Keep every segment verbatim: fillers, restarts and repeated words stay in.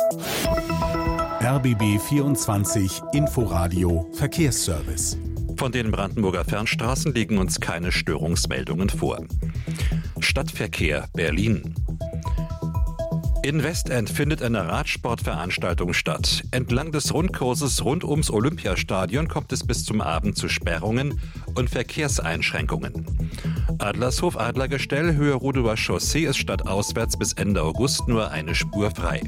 R B B vierundzwanzig Inforadio Verkehrsservice. Von den Brandenburger Fernstraßen liegen uns keine Störungsmeldungen vor. Stadtverkehr Berlin. In Westend findet eine Radsportveranstaltung statt. Entlang des Rundkurses rund ums Olympiastadion kommt es bis zum Abend zu Sperrungen und Verkehrseinschränkungen. Adlershof Adlergestell Höhe Rudower Chaussee ist stadtauswärts bis Ende August nur eine Spur frei.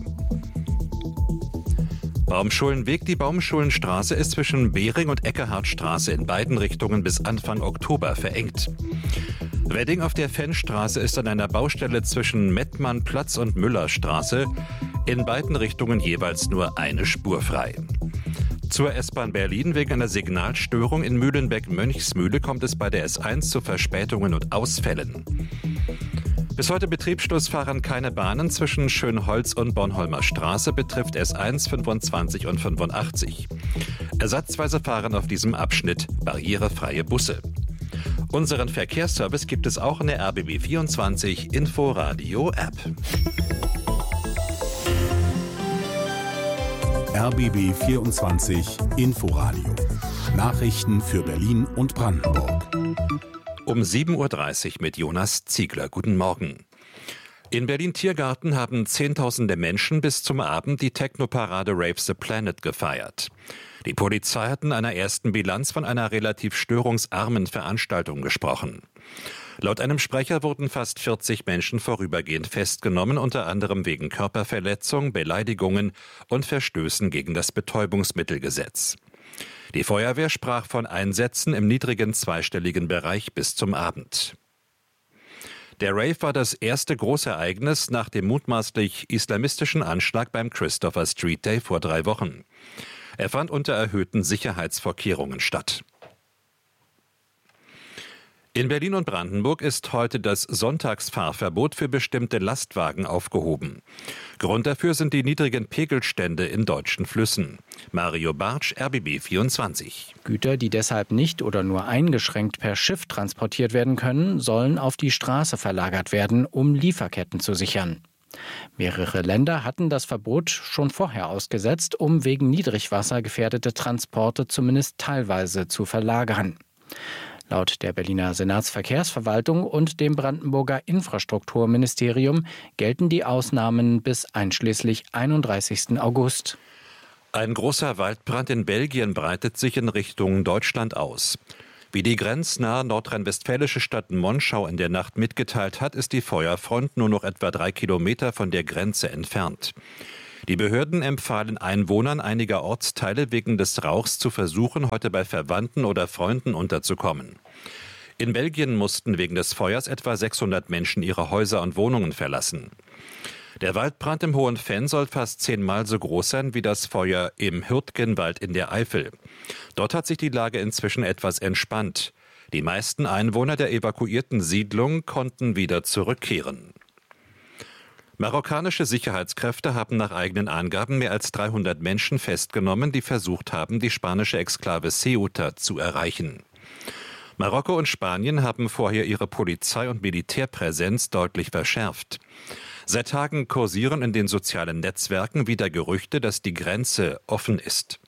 Baumschulenweg. Die Baumschulenstraße ist zwischen Behring und Eckehardtstraße in beiden Richtungen bis Anfang Oktober verengt. Wedding auf der Fennstraße ist an einer Baustelle zwischen Mettmannplatz und Müllerstraße in beiden Richtungen jeweils nur eine Spur frei. Zur S-Bahn Berlin. Wegen einer Signalstörung in Mühlenbeck-Mönchsmühle kommt es bei der S eins zu Verspätungen und Ausfällen. Bis heute Betriebsschluss fahren keine Bahnen zwischen Schönholz und Bornholmer Straße, betrifft S eins, fünfundzwanzig und fünfundachtzig. Ersatzweise fahren auf diesem Abschnitt barrierefreie Busse. Unseren Verkehrsservice gibt es auch in der R B B vierundzwanzig Inforadio App. R B B vierundzwanzig Inforadio. Nachrichten für Berlin und Brandenburg. Um sieben Uhr dreißig mit Jonas Ziegler. Guten Morgen. In Berlin-Tiergarten haben Zehntausende Menschen bis zum Abend die Technoparade Rave the Planet gefeiert. Die Polizei hat in einer ersten Bilanz von einer relativ störungsarmen Veranstaltung gesprochen. Laut einem Sprecher wurden fast vierzig Menschen vorübergehend festgenommen, unter anderem wegen Körperverletzung, Beleidigungen und Verstößen gegen das Betäubungsmittelgesetz. Die Feuerwehr sprach von Einsätzen im niedrigen zweistelligen Bereich bis zum Abend. Der Rave war das erste Großereignis nach dem mutmaßlich islamistischen Anschlag beim Christopher Street Day vor drei Wochen. Er fand unter erhöhten Sicherheitsvorkehrungen statt. In Berlin und Brandenburg ist heute das Sonntagsfahrverbot für bestimmte Lastwagen aufgehoben. Grund dafür sind die niedrigen Pegelstände in deutschen Flüssen. Mario Bartsch, R B B vierundzwanzig. Güter, die deshalb nicht oder nur eingeschränkt per Schiff transportiert werden können, sollen auf die Straße verlagert werden, um Lieferketten zu sichern. Mehrere Länder hatten das Verbot schon vorher ausgesetzt, um wegen Niedrigwasser gefährdete Transporte zumindest teilweise zu verlagern. Laut der Berliner Senatsverkehrsverwaltung und dem Brandenburger Infrastrukturministerium gelten die Ausnahmen bis einschließlich einunddreißigsten August. Ein großer Waldbrand in Belgien breitet sich in Richtung Deutschland aus. Wie die grenznahe nordrhein-westfälische Stadt Monschau in der Nacht mitgeteilt hat, ist die Feuerfront nur noch etwa drei Kilometer von der Grenze entfernt. Die Behörden empfahlen Einwohnern einiger Ortsteile wegen des Rauchs zu versuchen, heute bei Verwandten oder Freunden unterzukommen. In Belgien mussten wegen des Feuers etwa sechshundert Menschen ihre Häuser und Wohnungen verlassen. Der Waldbrand im Hohen Venn soll fast zehnmal so groß sein wie das Feuer im Hürtgenwald in der Eifel. Dort hat sich die Lage inzwischen etwas entspannt. Die meisten Einwohner der evakuierten Siedlung konnten wieder zurückkehren. Marokkanische Sicherheitskräfte haben nach eigenen Angaben mehr als dreihundert Menschen festgenommen, die versucht haben, die spanische Exklave Ceuta zu erreichen. Marokko und Spanien haben vorher ihre Polizei- und Militärpräsenz deutlich verschärft. Seit Tagen kursieren in den sozialen Netzwerken wieder Gerüchte, dass die Grenze offen ist.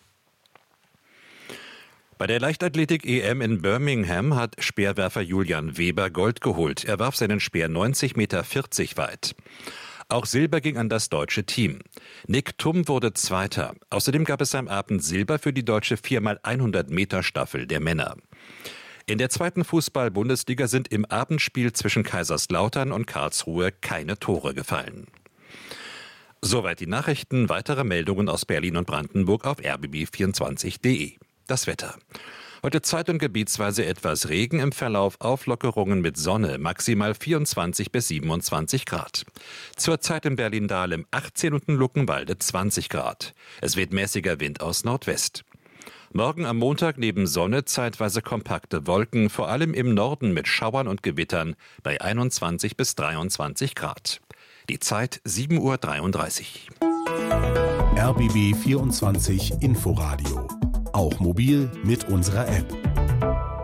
Bei der Leichtathletik-E M in Birmingham hat Speerwerfer Julian Weber Gold geholt. Er warf seinen Speer neunzig Komma vierzig Meter weit. Auch Silber ging an das deutsche Team. Nick Thum wurde Zweiter. Außerdem gab es am Abend Silber für die deutsche vier mal hundert Meter Staffel der Männer. In der zweiten Fußball-Bundesliga sind im Abendspiel zwischen Kaiserslautern und Karlsruhe keine Tore gefallen. Soweit die Nachrichten. Weitere Meldungen aus Berlin und Brandenburg auf r b b vierundzwanzig punkt de. Das Wetter. Heute zeit- und gebietsweise etwas Regen, im Verlauf Auflockerungen mit Sonne, maximal vierundzwanzig bis siebenundzwanzig Grad. Zurzeit in Berlin-Dahlem achtzehn und in Luckenwalde zwanzig Grad. Es weht mäßiger Wind aus Nordwest. Morgen am Montag neben Sonne zeitweise kompakte Wolken, vor allem im Norden mit Schauern und Gewittern bei einundzwanzig bis dreiundzwanzig Grad. Die Zeit sieben Uhr dreiunddreißig. R B B vierundzwanzig Inforadio. Auch mobil mit unserer App.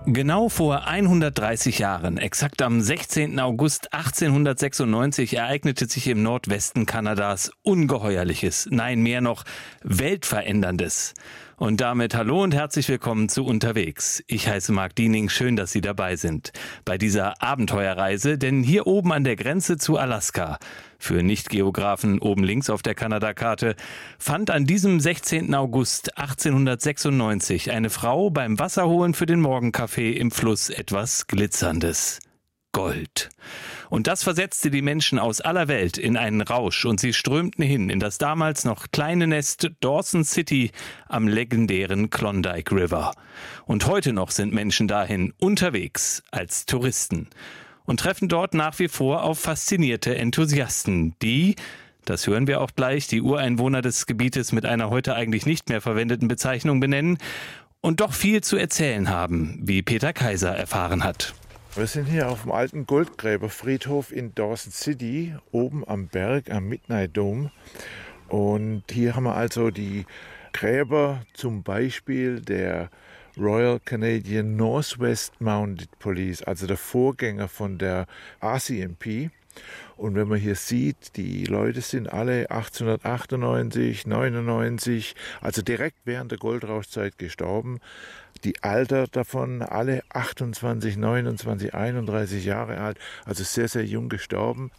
Genau vor hundertdreißig Jahren, exakt am sechzehnten August achtzehnhundertsechsundneunzig, ereignete sich im Nordwesten Kanadas Ungeheuerliches, nein mehr noch Weltveränderndes. Und damit hallo und herzlich willkommen zu Unterwegs. Ich heiße Marc Diening, schön, dass Sie dabei sind bei dieser Abenteuerreise, denn hier oben an der Grenze zu Alaska, für Nicht-Geografen oben links auf der Kanadakarte, fand an diesem sechzehnten August achtzehnhundertsechsundneunzig eine Frau beim Wasserholen für den Morgenkaffee im Fluss etwas Glitzerndes. Gold. Und das versetzte die Menschen aus aller Welt in einen Rausch und sie strömten hin in das damals noch kleine Nest Dawson City am legendären Klondike River. Und heute noch sind Menschen dahin unterwegs als Touristen und treffen dort nach wie vor auf faszinierte Enthusiasten, die, das hören wir auch gleich, die Ureinwohner des Gebietes mit einer heute eigentlich nicht mehr verwendeten Bezeichnung benennen und doch viel zu erzählen haben, wie Peter Kaiser erfahren hat. Wir sind hier auf dem alten Goldgräberfriedhof in Dawson City, oben am Berg, am Midnight Dome. Und hier haben wir also die Gräber zum Beispiel der Royal Canadian Northwest Mounted Police, also der Vorgänger von der R C M P. Und wenn man hier sieht, die Leute sind alle achtzehnhundertachtundneunzig, neunundneunzig, also direkt während der Goldrauschzeit gestorben. Die Alter davon alle achtundzwanzig, neunundzwanzig, einunddreißig Jahre alt, also sehr, sehr jung gestorben.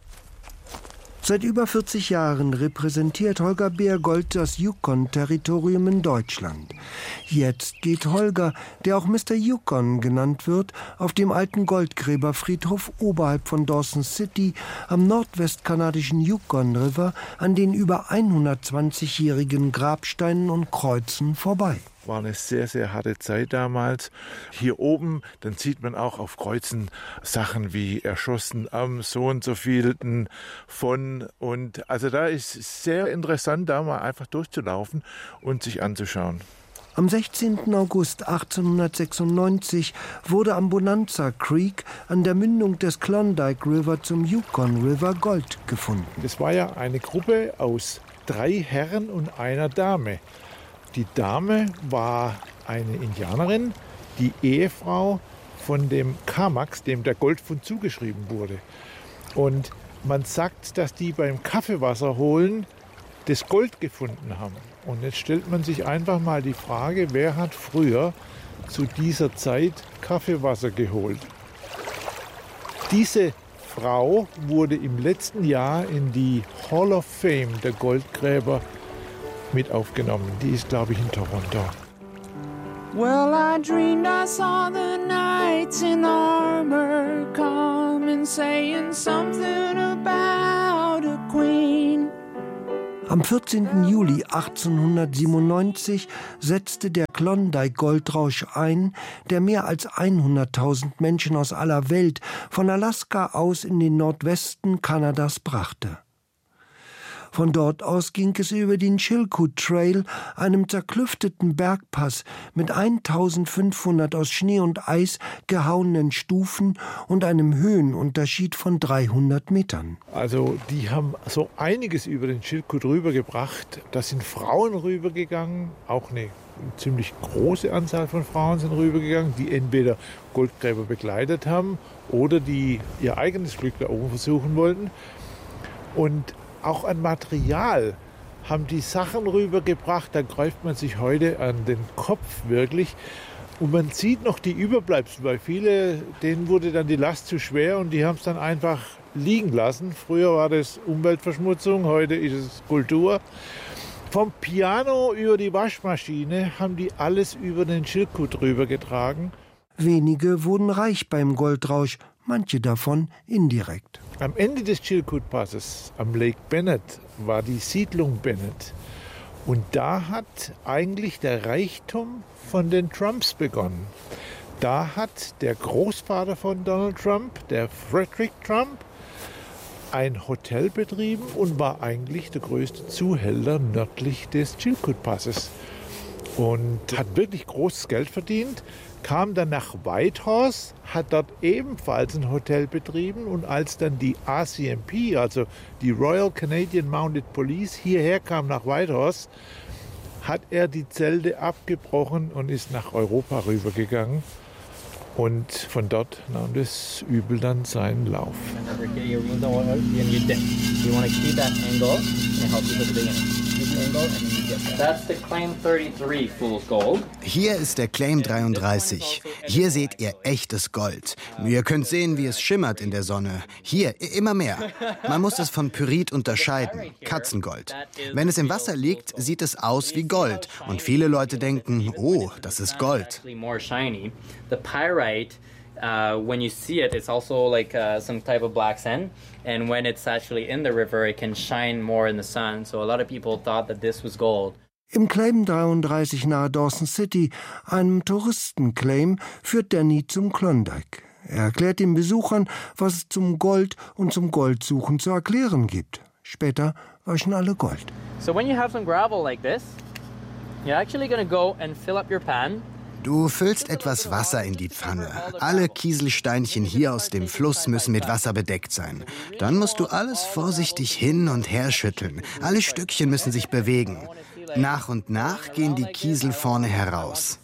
Seit über vierzig Jahren repräsentiert Holger Beergold das Yukon-Territorium in Deutschland. Jetzt geht Holger, der auch Mister Yukon genannt wird, auf dem alten Goldgräberfriedhof oberhalb von Dawson City am nordwestkanadischen Yukon River an den über hundertzwanzigjährigen Grabsteinen und Kreuzen vorbei. War eine sehr, sehr harte Zeit damals. Hier oben, dann sieht man auch auf Kreuzen Sachen wie erschossen am so und so vielten von. Und also da ist sehr interessant, da mal einfach durchzulaufen und sich anzuschauen. Am sechzehnten August achtzehnhundertsechsundneunzig wurde am Bonanza Creek an der Mündung des Klondike River zum Yukon River Gold gefunden. Das war ja eine Gruppe aus drei Herren und einer Dame. Die Dame war eine Indianerin, die Ehefrau von dem Kamax, dem der Goldfund zugeschrieben wurde. Und man sagt, dass die beim Kaffeewasser holen das Gold gefunden haben. Und jetzt stellt man sich einfach mal die Frage, wer hat früher zu dieser Zeit Kaffeewasser geholt? Diese Frau wurde im letzten Jahr in die Hall of Fame der Goldgräber mit aufgenommen. Die ist, glaube ich, in Toronto. Well, I dreamed I saw the knights in armor coming, saying something about a queen. Am vierzehnten Juli achtzehnhundertsiebenundneunzig setzte der Klondike-Goldrausch ein, der mehr als hunderttausend Menschen aus aller Welt von Alaska aus in den Nordwesten Kanadas brachte. Von dort aus ging es über den Chilkoot Trail, einem zerklüfteten Bergpass mit eintausendfünfhundert aus Schnee und Eis gehauenen Stufen und einem Höhenunterschied von dreihundert Metern. Also die haben so einiges über den Chilkoot rübergebracht. Da sind Frauen rübergegangen, auch eine ziemlich große Anzahl von Frauen sind rübergegangen, die entweder Goldgräber begleitet haben oder die ihr eigenes Glück da oben versuchen wollten. Und auch an Material haben die Sachen rübergebracht, da greift man sich heute an den Kopf wirklich. Und man sieht noch die Überbleibsel, weil viele, denen wurde dann die Last zu schwer und die haben es dann einfach liegen lassen. Früher war das Umweltverschmutzung, heute ist es Kultur. Vom Piano über die Waschmaschine haben die alles über den Chilkoot rübergetragen. Wenige wurden reich beim Goldrausch, manche davon indirekt. Am Ende des Chilkoot-Passes am Lake Bennett war die Siedlung Bennett. Und da hat eigentlich der Reichtum von den Trumps begonnen. Da hat der Großvater von Donald Trump, der Frederick Trump, ein Hotel betrieben und war eigentlich der größte Zuhälter nördlich des Chilkoot-Passes. Und hat wirklich großes Geld verdient. Kam dann nach Whitehorse, hat dort ebenfalls ein Hotel betrieben und als dann die R C M P, also die Royal Canadian Mounted Police, hierher kam nach Whitehorse, hat er die Zelte abgebrochen und ist nach Europa rübergegangen Und von dort nahm das Übel dann seinen Lauf. Hier ist der Claim dreiunddreißig. Hier seht ihr echtes Gold. Ihr könnt sehen, wie es schimmert in der Sonne. Hier, immer mehr. Man muss es von Pyrit unterscheiden. Katzengold. Wenn es im Wasser liegt, sieht es aus wie Gold. Und viele Leute denken, oh, das ist Gold. Uh, when you see it, it's also like uh, some type of black sand, and when it's actually in the river, it can shine more in the sun. So a lot of people thought that this was gold. Im Claim dreiunddreißig nahe Dawson City, einem Touristenclaim, führt Danny zum Klondike. Er erklärt den Besuchern, was es zum Gold und zum Goldsuchen zu erklären gibt. Später waschen alle Gold. So when you have some gravel like this, you're actually going to go and fill up your pan. Du füllst etwas Wasser in die Pfanne. Alle Kieselsteinchen hier aus dem Fluss müssen mit Wasser bedeckt sein. Dann musst du alles vorsichtig hin und her schütteln. Alle Stückchen müssen sich bewegen. Nach und nach gehen die Kiesel vorne heraus.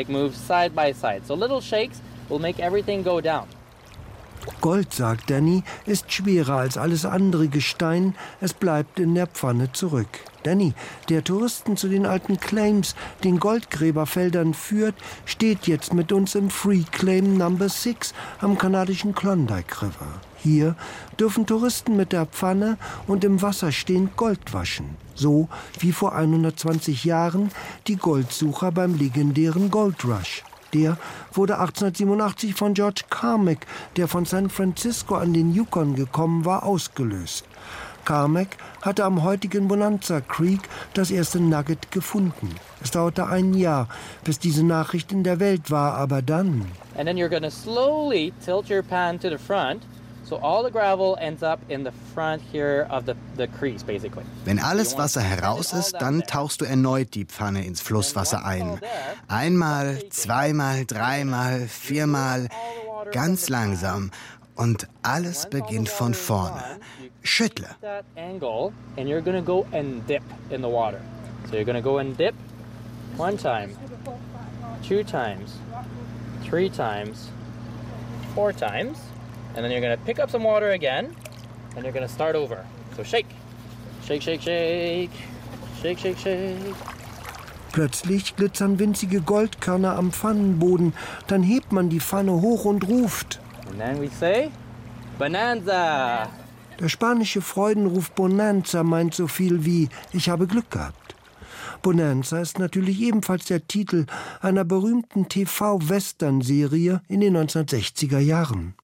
Gold, sagt Danny, ist schwerer als alles andere Gestein. Es bleibt in der Pfanne zurück. Danny, der Touristen zu den alten Claims, den Goldgräberfeldern führt, steht jetzt mit uns im Free Claim Number six am kanadischen Klondike River. Hier dürfen Touristen mit der Pfanne und im Wasser stehend Gold waschen. So wie vor hundertzwanzig Jahren die Goldsucher beim legendären Gold Rush. Der wurde achtzehnhundertsiebenundachtzig von George Carmack, der von San Francisco an den Yukon gekommen war, ausgelöst. Carmack hatte am heutigen Bonanza Creek das erste Nugget gefunden. Es dauerte ein Jahr, bis diese Nachricht in der Welt war, aber dann... And then you're going to slowly tilt your pan to the front, so all the gravel ends up in the front here of the, the crease, basically. Wenn alles Wasser heraus ist, dann tauchst du erneut die Pfanne ins Flusswasser ein. Einmal, zweimal, dreimal, viermal, ganz langsam. Und alles beginnt von vorne. Schüttle. And you're going to go and dip in the water. So you're going to go and dip one time, two times, three times, four times, and then you're going to pick up some water again, and you're going to start over. So shake, shake, shake, shake, shake, shake, shake. Plötzlich glitzern winzige Goldkörner am Pfannenboden. Dann hebt man die Pfanne hoch und ruft. And then we say, Bonanza! Der spanische Freudenruf Bonanza meint so viel wie ich habe Glück gehabt. Bonanza ist natürlich ebenfalls der Titel einer berühmten T V-Western-Serie in den neunzehnhundertsechziger Jahren.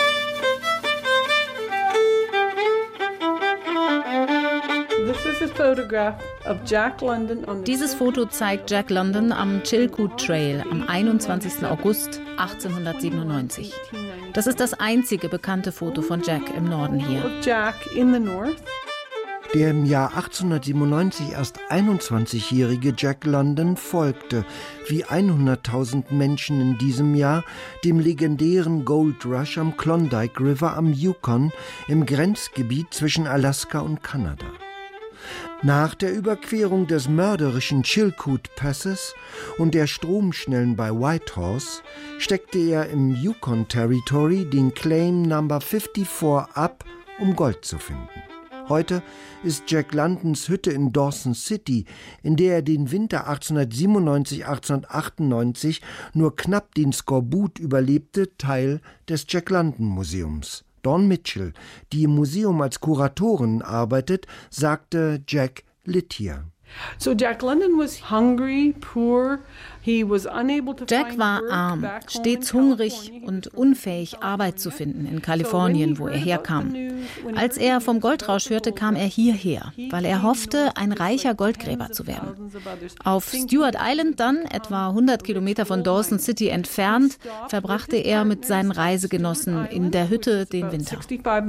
Dieses Foto zeigt Jack London am Chilkoot Trail am einundzwanzigsten August achtzehnhundertsiebenundneunzig. Das ist das einzige bekannte Foto von Jack im Norden hier. Der im Jahr achtzehnhundertsiebenundneunzig erst einundzwanzigjährige Jack London folgte, wie hunderttausend Menschen in diesem Jahr, dem legendären Gold Rush am Klondike River am Yukon im Grenzgebiet zwischen Alaska und Kanada. Nach der Überquerung des mörderischen Chilkoot Passes und der Stromschnellen bei Whitehorse steckte er im Yukon Territory den Claim Number fünfundfünfzig ab, um Gold zu finden. Heute ist Jack Londons Hütte in Dawson City, in der er den Winter achtzehnhundertsiebenundneunzig achtzehnhundertachtundneunzig nur knapp den Skorbut überlebte, Teil des Jack London Museums. Dawn Mitchell, die im Museum als Kuratorin arbeitet, sagte, Jack litt hier. Jack war arm, stets hungrig und unfähig, Arbeit zu finden in Kalifornien, wo er herkam. Als er vom Goldrausch hörte, kam er hierher, weil er hoffte, ein reicher Goldgräber zu werden. Auf Stewart Island dann, etwa hundert Kilometer von Dawson City entfernt, verbrachte er mit seinen Reisegenossen in der Hütte den Winter.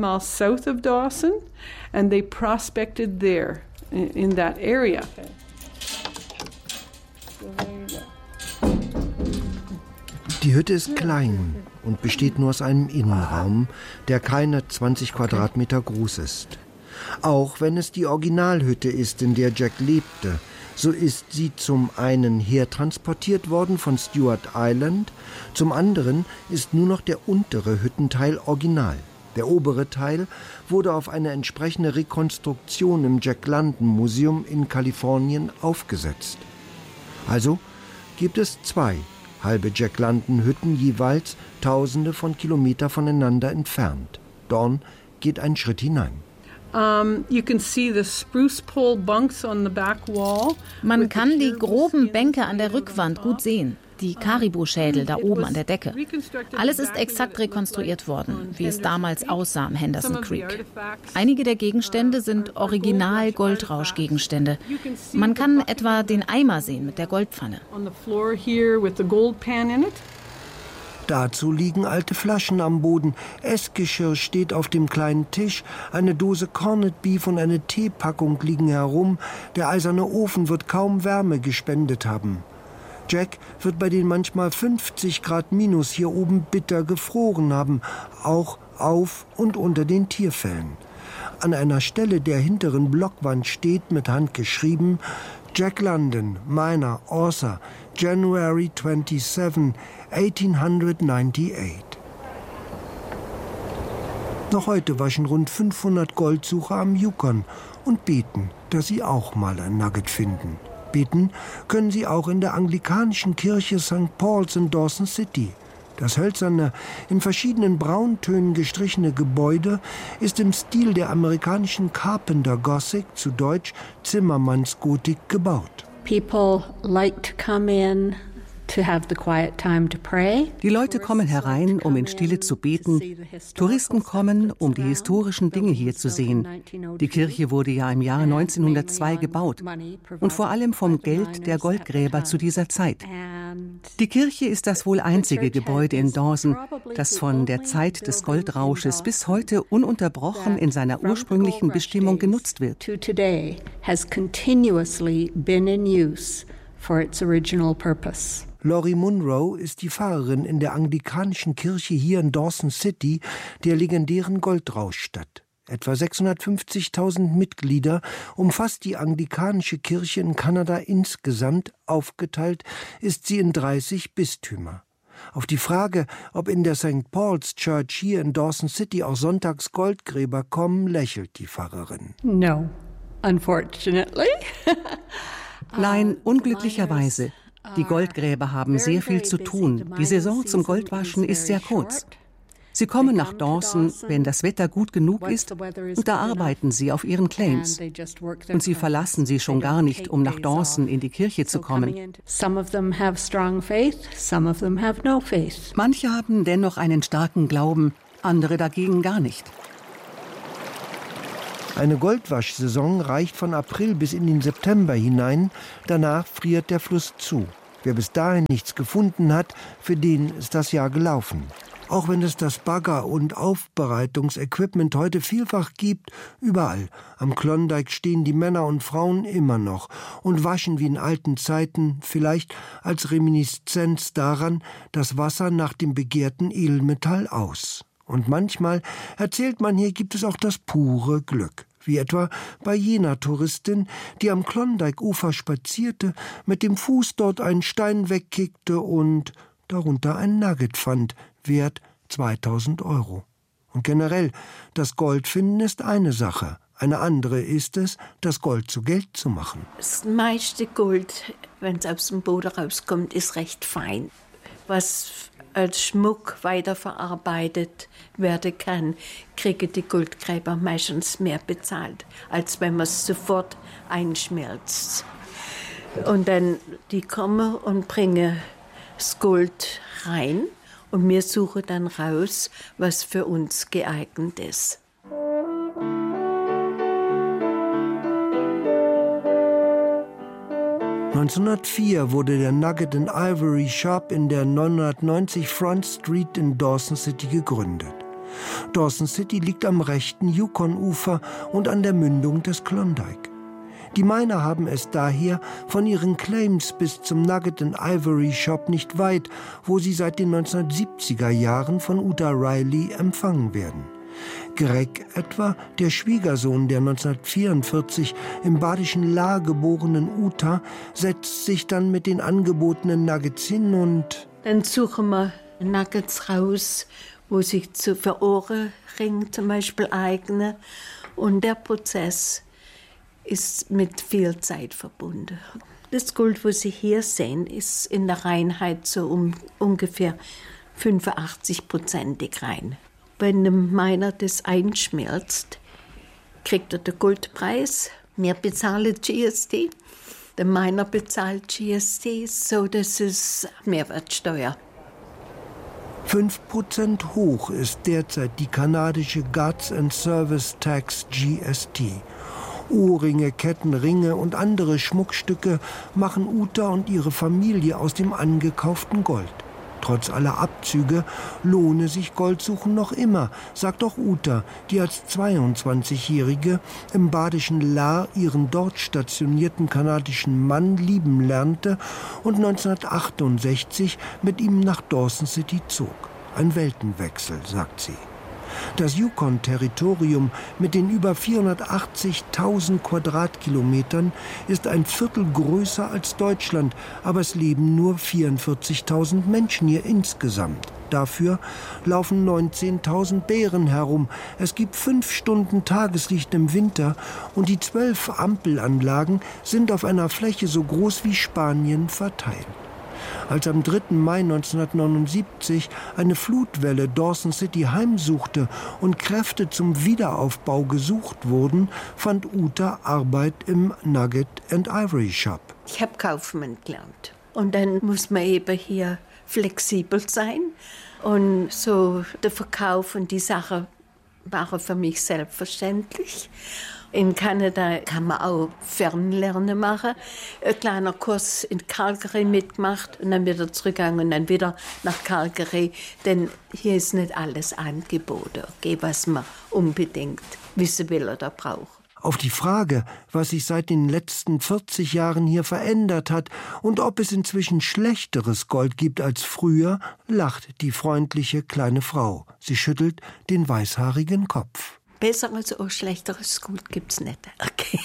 In that area. Die Hütte ist klein und besteht nur aus einem Innenraum, der keine zwanzig Quadratmeter groß ist. Auch wenn es die Originalhütte ist, in der Jack lebte. So ist sie zum einen hertransportiert worden von Stewart Island, zum anderen ist nur noch der untere Hüttenteil original. Der obere Teil wurde auf eine entsprechende Rekonstruktion im Jack London Museum in Kalifornien aufgesetzt. Also gibt es zwei halbe Jack London Hütten, jeweils tausende von Kilometern voneinander entfernt. Dawn geht einen Schritt hinein. Man kann die groben Bänke an der Rückwand gut sehen. Die Karibu-Schädel da oben an der Decke. Alles ist exakt rekonstruiert worden, wie es damals aussah am Henderson Creek. Einige der Gegenstände sind Original-Goldrausch-Gegenstände. Man kann etwa den Eimer sehen mit der Goldpfanne. Dazu liegen alte Flaschen am Boden, Essgeschirr steht auf dem kleinen Tisch, eine Dose Corned Beef und eine Teepackung liegen herum, der eiserne Ofen wird kaum Wärme gespendet haben. Jack wird bei den manchmal fünfzig Grad minus hier oben bitter gefroren haben, auch auf und unter den Tierfellen. An einer Stelle der hinteren Blockwand steht mit Hand geschrieben: Jack London, Miner, Author, January twenty-seventh, eighteen ninety-eight. Noch heute waschen rund fünfhundert Goldsucher am Yukon und beten, dass sie auch mal ein Nugget finden. Beten können sie auch in der anglikanischen Kirche Sankt Paul's in Dawson City. Das hölzerne, in verschiedenen Brauntönen gestrichene Gebäude ist im Stil der amerikanischen Carpenter Gothic, zu Deutsch Zimmermannsgotik, gebaut. People like to come in to have the quiet time to pray. Die Leute kommen herein, um in Stille zu beten. Touristen kommen, um die historischen Dinge hier zu sehen. Die Kirche wurde ja im Jahr neunzehnhundertzwei gebaut und vor allem vom Geld der Goldgräber zu dieser Zeit. Die Kirche ist das wohl einzige Gebäude in Dawson, das von der Zeit des Goldrausches bis heute ununterbrochen in seiner ursprünglichen Bestimmung genutzt wird. Lori Munro ist die Pfarrerin in der anglikanischen Kirche hier in Dawson City, der legendären Goldrauschstadt. Etwa sechshundertfünfzigtausend Mitglieder umfasst die anglikanische Kirche in Kanada insgesamt, aufgeteilt ist sie in dreißig Bistümer. Auf die Frage, ob in der Sankt Paul's Church hier in Dawson City auch sonntags Goldgräber kommen, lächelt die Pfarrerin. No, unfortunately. Nein, unglücklicherweise. Die Goldgräber haben sehr viel zu tun. Die Saison zum Goldwaschen ist sehr kurz. Sie kommen nach Dawson, wenn das Wetter gut genug ist, und da arbeiten sie auf ihren Claims. Und sie verlassen sie schon gar nicht, um nach Dawson in die Kirche zu kommen. Manche haben dennoch einen starken Glauben, andere dagegen gar nicht. Eine Goldwaschsaison reicht von April bis in den September hinein, danach friert der Fluss zu. Wer bis dahin nichts gefunden hat, für den ist das Jahr gelaufen. Auch wenn es das Bagger- und Aufbereitungsequipment heute vielfach gibt, überall am Klondike stehen die Männer und Frauen immer noch und waschen wie in alten Zeiten, vielleicht als Reminiszenz daran, das Wasser nach dem begehrten Edelmetall aus. Und manchmal, erzählt man hier, gibt es auch das pure Glück. Wie etwa bei jener Touristin, die am Klondike-Ufer spazierte, mit dem Fuß dort einen Stein wegkickte und darunter ein Nugget fand, wert zweitausend Euro. Und generell, das Goldfinden ist eine Sache. Eine andere ist es, das Gold zu Geld zu machen. Das meiste Gold, wenn es aus dem Boden rauskommt, ist recht fein. Was als Schmuck weiterverarbeitet werden kann, kriegen die Goldgräber meistens mehr bezahlt, als wenn man es sofort einschmelzt. Und dann, die kommen und bringen das Gold rein und wir suchen dann raus, was für uns geeignet ist. neunzehnhundertvier wurde der Nugget and Ivory Shop in der neunhundertneunzig Front Street in Dawson City gegründet. Dawson City liegt am rechten Yukon-Ufer und an der Mündung des Klondike. Die Miner haben es daher von ihren Claims bis zum Nugget and Ivory Shop nicht weit, wo sie seit den neunzehnhundertsiebziger Jahren von Uta Riley empfangen werden. Greg etwa, der Schwiegersohn der neunzehnhundertvierundvierzig im badischen La geborenen Uta, setzt sich dann mit den angebotenen Nuggets hin und... Dann suchen wir Nuggets raus, wo sich zu für Ohrenring zum Beispiel eignen. Und der Prozess ist mit viel Zeit verbunden. Das Gold, was Sie hier sehen, ist in der Reinheit so um ungefähr fünfundachtzig-prozentig rein. Wenn der Miner das einschmelzt, kriegt er den Goldpreis. Wir bezahlen G S T. Der Miner bezahlt G S T, so das ist Mehrwertsteuer. Fünf Prozent hoch ist derzeit die kanadische Goods and Service Tax G S T. Ohrringe, Ketten, Ringe und andere Schmuckstücke machen Uta und ihre Familie aus dem angekauften Gold. Trotz aller Abzüge lohne sich Goldsuchen noch immer, sagt auch Uta, die als zweiundzwanzigjährige im badischen La ihren dort stationierten kanadischen Mann lieben lernte und neunzehnhundertachtundsechzig mit ihm nach Dawson City zog. Ein Weltenwechsel, sagt sie. Das Yukon-Territorium mit den über vierhundertachtzigtausend Quadratkilometern ist ein Viertel größer als Deutschland, aber es leben nur vierundvierzigtausend Menschen hier insgesamt. Dafür laufen neunzehntausend Bären herum. Es gibt fünf Stunden Tageslicht im Winter und die zwölf Ampelanlagen sind auf einer Fläche so groß wie Spanien verteilt. Als am dritten Mai neunzehnhundertneunundsiebzig eine Flutwelle Dawson City heimsuchte und Kräfte zum Wiederaufbau gesucht wurden, fand Uta Arbeit im Nugget and Ivory Shop. Ich habe Kaufmann gelernt. Und dann muss man eben hier flexibel sein. Und so der Verkauf und die Sache waren für mich selbstverständlich. In Kanada kann man auch Fernlernen machen. Ein kleiner Kurs in Calgary mitgemacht und dann wieder zurückgegangen und dann wieder nach Calgary. Denn hier ist nicht alles angeboten, okay, was man unbedingt wissen will oder braucht. Auf die Frage, was sich seit den letzten vierzig Jahren hier verändert hat und ob es inzwischen schlechteres Gold gibt als früher, lacht die freundliche kleine Frau. Sie schüttelt den weißhaarigen Kopf. Besseres oder schlechteres Gold gibt's nicht. Okay.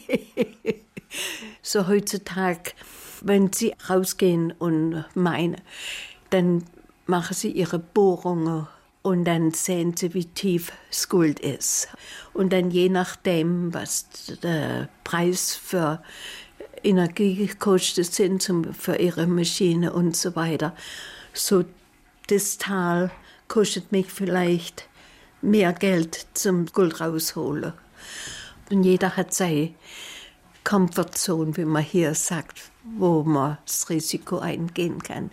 So heutzutage, wenn Sie rausgehen und meinen, dann machen Sie Ihre Bohrungen und dann sehen Sie, wie tief das Gold ist. Und dann je nachdem, was der Preis für Energiekosten sind für Ihre Maschine und so weiter. So das Tal kostet mich vielleicht mehr Geld zum Gold rausholen. Und jeder hat seine Komfortzone, wie man hier sagt, wo man das Risiko eingehen kann.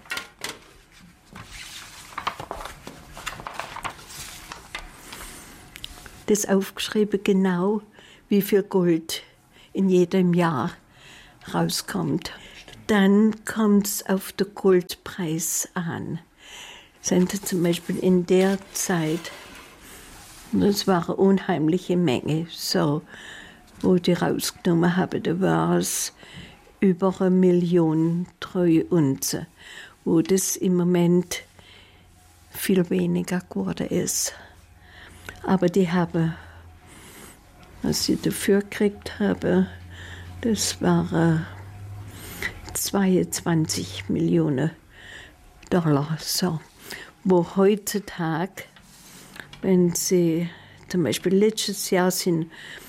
Das ist aufgeschrieben genau, wie viel Gold in jedem Jahr rauskommt. Dann kommt es auf den Goldpreis an. Sind zum Beispiel in der Zeit, das war eine unheimliche Menge, so, wo die rausgenommen haben, da war es über eine Million treue Unze, wo das im Moment viel weniger geworden ist. Aber die haben, was sie dafür gekriegt haben, das waren zweiundzwanzig Millionen Dollar, so, wo heutzutage, wenn Sie zum Beispiel letztes Jahr sind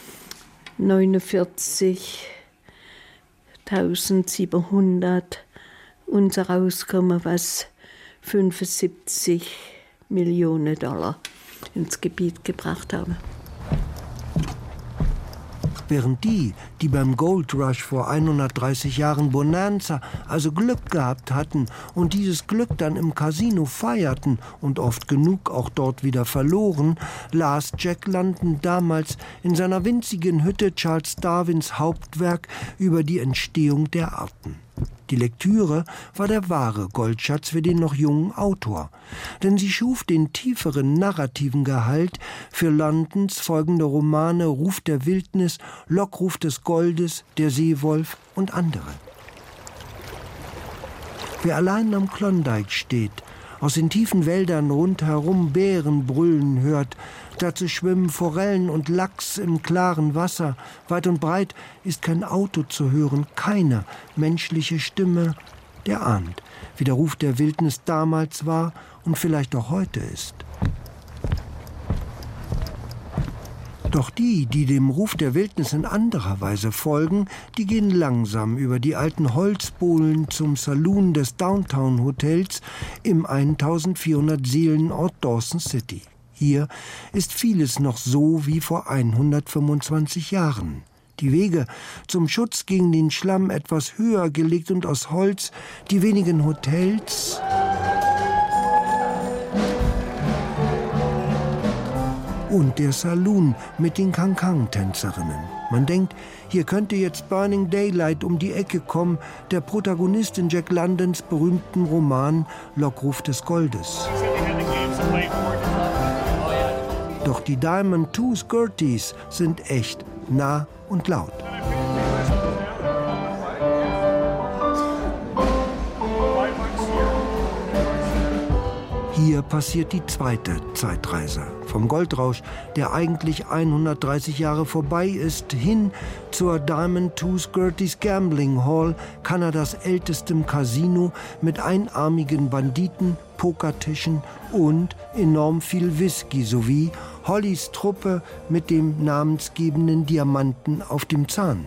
neunundvierzigtausendsiebenhundert uns rauskommen, was fünfundsiebzig Millionen Dollar ins Gebiet gebracht haben. Während die, die beim Gold Rush vor hundertdreißig Jahren Bonanza, also Glück gehabt hatten und dieses Glück dann im Casino feierten und oft genug auch dort wieder verloren, las Jack London damals in seiner winzigen Hütte Charles Darwins Hauptwerk über die Entstehung der Arten. Die Lektüre war der wahre Goldschatz für den noch jungen Autor, denn sie schuf den tieferen narrativen Gehalt für Londons folgende Romane Ruf der Wildnis, Lockruf des Goldes, Der Seewolf und andere. Wer allein am Klondike steht, aus den tiefen Wäldern rundherum Bären brüllen hört. Dazu schwimmen Forellen und Lachs im klaren Wasser. Weit und breit ist kein Auto zu hören, keine menschliche Stimme. Der ahnt, wie der Ruf der Wildnis damals war und vielleicht auch heute ist. Doch die, die dem Ruf der Wildnis in anderer Weise folgen, die gehen langsam über die alten Holzbohlen zum Saloon des Downtown Hotels im eintausendvierhundert Seelenort Dawson City. Hier ist vieles noch so wie vor hundertfünfundzwanzig Jahren. Die Wege zum Schutz gegen den Schlamm etwas höher gelegt und aus Holz, die wenigen Hotels und der Saloon mit den Cancang-Tänzerinnen. Man denkt, hier könnte jetzt Burning Daylight um die Ecke kommen, der Protagonist in Jack Londons berühmten Roman Lockruf des Goldes. Doch die Diamond Two Skirties sind echt nah und laut. Hier passiert die zweite Zeitreise. Vom Goldrausch, der eigentlich hundertdreißig Jahre vorbei ist, hin zur Diamond Two Skirties Gambling Hall, Kanadas ältestem Casino mit einarmigen Banditen, Pokertischen und enorm viel Whisky sowie Hollys Truppe mit dem namensgebenden Diamanten auf dem Zahn.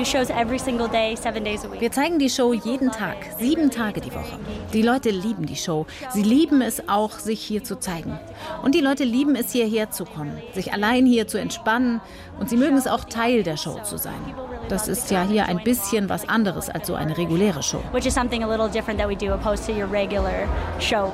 Wir zeigen die Show jeden Tag, sieben Tage die Woche. Die Leute lieben die Show. Sie lieben es auch, sich hier zu zeigen. Und die Leute lieben es, hierher zu kommen, sich allein hier zu entspannen. Und sie mögen es auch, Teil der Show zu sein. Das ist ja hier ein bisschen was anderes als so eine reguläre Show. Which is something a little different that we do opposed to your regular show.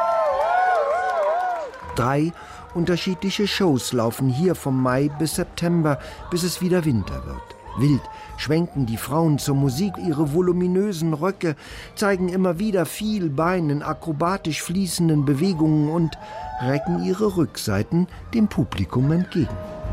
Drei unterschiedliche Shows laufen hier vom Mai bis September, bis es wieder Winter wird. Wild schwenken die Frauen zur Musik ihre voluminösen Röcke, zeigen immer wieder viel Bein in akrobatisch fließenden Bewegungen und recken ihre Rückseiten dem Publikum entgegen.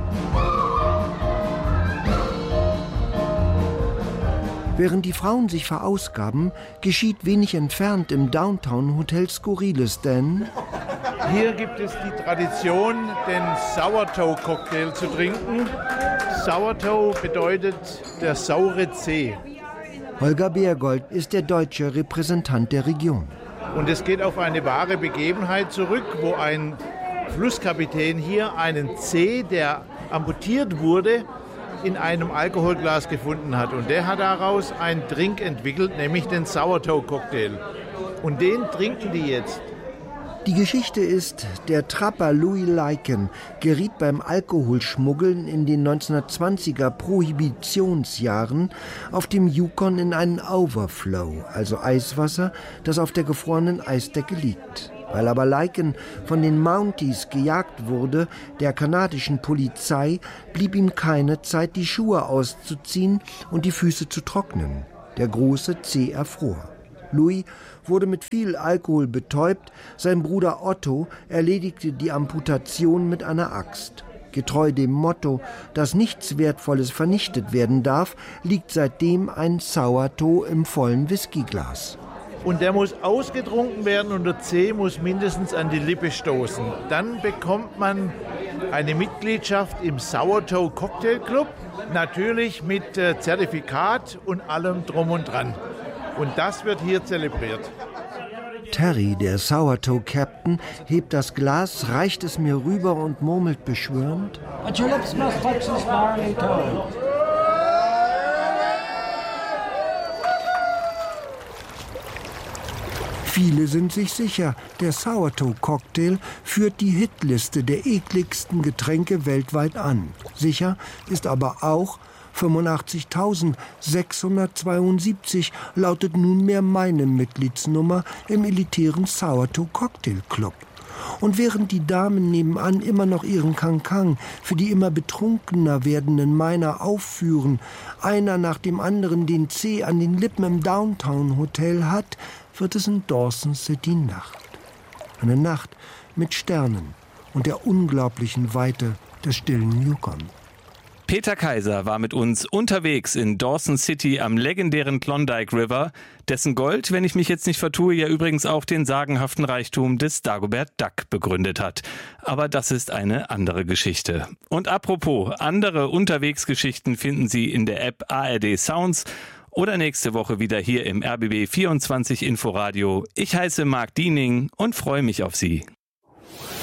Während die Frauen sich verausgaben, geschieht wenig entfernt im Downtown Hotel Skurriles, denn hier gibt es die Tradition, den Sourdough-Cocktail zu trinken. Sourdough bedeutet der saure Zeh. Holger Beergold ist der deutsche Repräsentant der Region. Und es geht auf eine wahre Begebenheit zurück, wo ein Flusskapitän hier einen Zeh, der amputiert wurde, in einem Alkoholglas gefunden hat. Und der hat daraus einen Drink entwickelt, nämlich den Sourdough-Cocktail. Und den trinken die jetzt. Die Geschichte ist, der Trapper Louis Lycan geriet beim Alkoholschmuggeln in den neunzehnhundertzwanziger Prohibitionsjahren auf dem Yukon in einen Overflow, also Eiswasser, das auf der gefrorenen Eisdecke liegt. Weil aber Lycan von den Mounties gejagt wurde, der kanadischen Polizei, blieb ihm keine Zeit, die Schuhe auszuziehen und die Füße zu trocknen. Der große Zeh erfror. Louis wurde mit viel Alkohol betäubt, sein Bruder Otto erledigte die Amputation mit einer Axt. Getreu dem Motto, dass nichts Wertvolles vernichtet werden darf, liegt seitdem ein Sourdough im vollen Whiskyglas. Und der muss ausgetrunken werden und der Zeh muss mindestens an die Lippe stoßen. Dann bekommt man eine Mitgliedschaft im Sourdough Cocktail Club, natürlich mit Zertifikat und allem drum und dran. Und das wird hier zelebriert. Terry, der Sourdough-Captain, hebt das Glas, reicht es mir rüber und murmelt beschwörend: At your lips must Texas barley toe. Viele sind sich sicher, der Sourdough-Cocktail führt die Hitliste der ekligsten Getränke weltweit an. Sicher ist aber auch, fünfundachtzigtausendsechshundertzweiundsiebzig lautet nunmehr meine Mitgliedsnummer im elitären Sourdough Cocktail Club. Und während die Damen nebenan immer noch ihren Cancang für die immer betrunkener werdenden Miner aufführen, einer nach dem anderen den Zeh an den Lippen im Downtown Hotel hat, wird es in Dawson City Nacht. Eine Nacht mit Sternen und der unglaublichen Weite des stillen Yukon. Peter Kaiser war mit uns unterwegs in Dawson City am legendären Klondike River, dessen Gold, wenn ich mich jetzt nicht vertue, ja übrigens auch den sagenhaften Reichtum des Dagobert Duck begründet hat. Aber das ist eine andere Geschichte. Und apropos, andere Unterwegsgeschichten finden Sie in der App A R D Sounds oder nächste Woche wieder hier im R B B vierundzwanzig Inforadio. Ich heiße Marc Diening und freue mich auf Sie.